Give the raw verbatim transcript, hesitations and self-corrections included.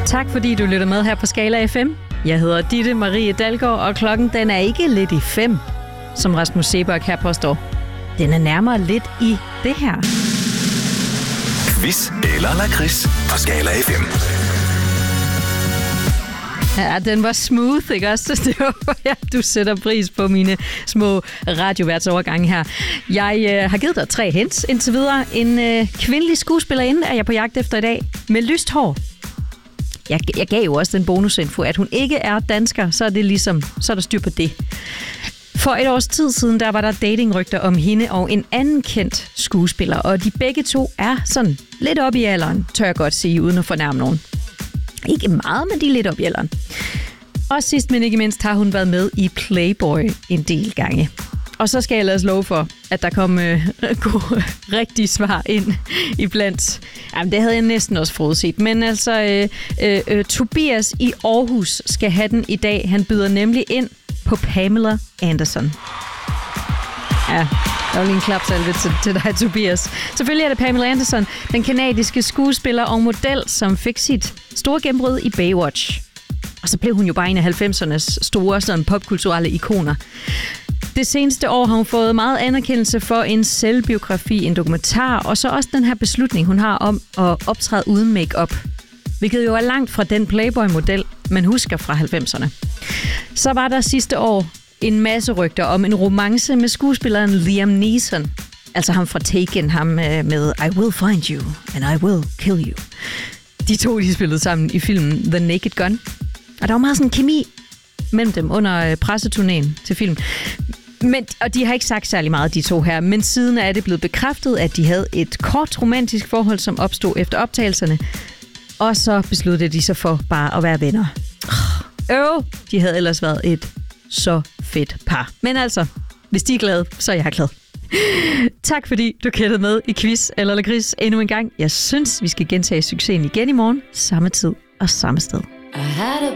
Tak fordi du lytter med her på Skala F M. Jeg hedder Ditte Marie Dalgaard, og klokken den er ikke lidt i fem, som Rasmus Seebach her påstår. Den er nærmere lidt i det her. Quiz eller lakrids på Skala F M. Ja, den var smooth, ikke også? Det var, ja, du sætter pris på mine små radioværtsovergange her. Jeg øh, har givet dig tre hints indtil videre. En øh, kvindelig skuespillerinde er jeg på jagt efter i dag med lyst hår. Jeg, jeg gav jo også den bonusinfo, at hun ikke er dansker, så er det ligesom, så er der styr på det. For et års tid siden, der var der datingrygter om hende og en anden kendt skuespiller, og de begge to er sådan lidt op i alderen, tør jeg godt sige, uden at fornærme nogen. Ikke meget, men de er lidt op i alderen. Og sidst, men ikke mindst, har hun været med i Playboy en del gange. Og så skal jeg ellers love for, at der kom øh, gode, rigtige svar ind iblandt. Jamen, det havde jeg næsten også forudset. Men altså, øh, øh, øh, Tobias i Aarhus skal have den i dag. Han byder nemlig ind på Pamela Anderson. Ja, der var lige en klapsalve til, til dig, Tobias. Selvfølgelig er det Pamela Anderson, den kanadiske skuespiller og model, som fik sit store gennembrud i Baywatch. Og så blev hun jo bare en af halvfemsernes store sådan, popkulturelle ikoner. Det seneste år har hun fået meget anerkendelse for en selvbiografi, en dokumentar, og så også den her beslutning, hun har om at optræde uden make-up. Hvilket jo er langt fra den Playboy-model, man husker fra halvfemserne. Så var der sidste år en masse rygter om en romance med skuespilleren Liam Neeson. Altså ham fra Taken, ham med I Will Find You and I Will Kill You. De to, de spillede sammen i filmen The Naked Gun. Og der var meget sådan kemi mellem dem under presseturnéen til film. Men, og de har ikke sagt særlig meget, de to her, men siden er det blevet bekræftet, at de havde et kort romantisk forhold, som opstod efter optagelserne. Og så besluttede de sig for bare at være venner. Øv, de havde ellers været et så fedt par. Men altså, hvis de er glade, så er jeg glad. Tak fordi du kættede med i Quiz eller Lakrids endnu en gang. Jeg synes, vi skal gentage succesen igen i morgen, samme tid og samme sted. I had a